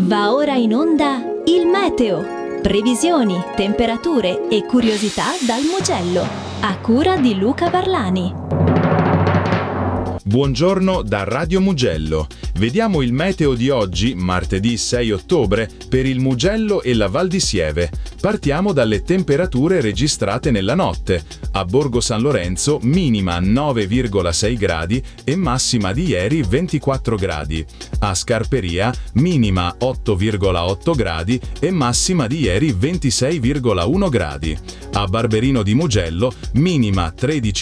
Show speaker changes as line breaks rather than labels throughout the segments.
Va ora in onda il meteo. Previsioni, temperature e curiosità dal Mugello. A cura di Luca Barlani.
Buongiorno da Radio Mugello. Vediamo il meteo di oggi, martedì 6 ottobre, per il Mugello e la Val di Sieve. Partiamo dalle temperature registrate nella notte. A Borgo San Lorenzo minima 9,6 gradi e massima di ieri 24 gradi. A Scarperia minima 8,8 gradi e massima di ieri 26,1 gradi. A Barberino di Mugello minima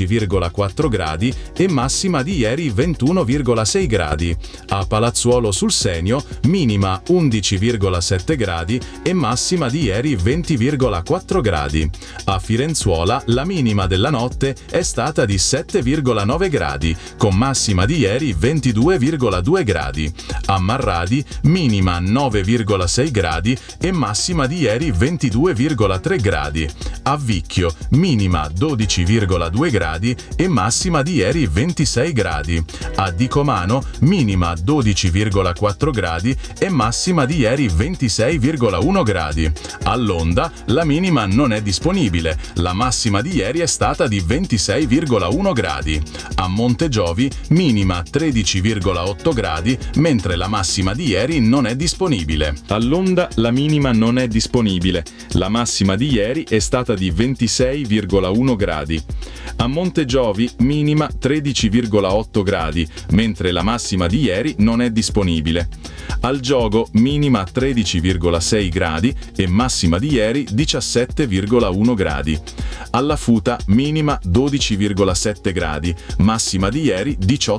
13,4 gradi e massima di ieri 21,6 gradi. A Palazzuolo sul Senio minima 11,7 gradi e massima di ieri 20,4 gradi. A Firenzuola la minima della notte è stata di 7,9 gradi, con massima di ieri 22,2 gradi. A Marradi minima 9,6 gradi e massima di ieri 22,3 gradi. A Vicchio minima 12,2 gradi e massima di ieri 26 gradi. A Dicomano minima 12,4 gradi e massima di ieri 26,1 gradi. A Londa la minima non è disponibile, la massima di ieri è stata di 26,1 gradi. A Montegiovi minima 13,8 gradi, mentre la massima di ieri non è disponibile.
A Londa la minima non è disponibile, la massima di ieri è stata di 26,1 gradi. A Montegiovi minima 13,8 gradi, mentre la massima di ieri non è disponibile. Al Giogo minima 13,6 gradi e massima di ieri 17,1 gradi. Alla Futa minima 12,7 gradi, massima di ieri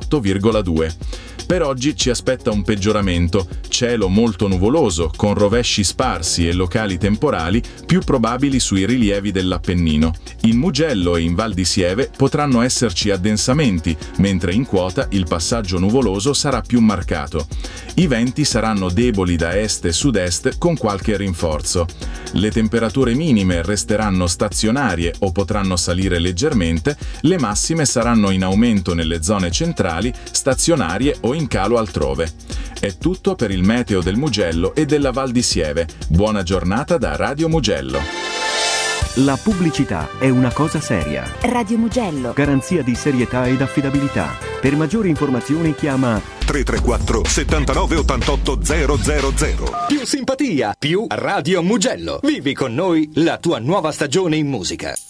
18,2. Per oggi ci aspetta un peggioramento, cielo molto nuvoloso, con rovesci sparsi e locali temporali più probabili sui rilievi dell'Appennino. In Mugello e in Val di Sieve potranno esserci addensamenti, mentre in quota il passaggio nuvoloso sarà più marcato. I venti saranno deboli da est e sud-est con qualche rinforzo. Le temperature minime resteranno stazionarie o potranno salire leggermente, le massime saranno in aumento nelle zone centrali, stazionarie o in calo altrove. È tutto per il meteo del Mugello e della Val di Sieve. Buona giornata da Radio Mugello.
La pubblicità è una cosa seria.
Radio Mugello.
Garanzia di serietà ed affidabilità. Per maggiori informazioni chiama
334 79 88 000.
Più simpatia, più Radio Mugello. Vivi con noi la tua nuova stagione in musica.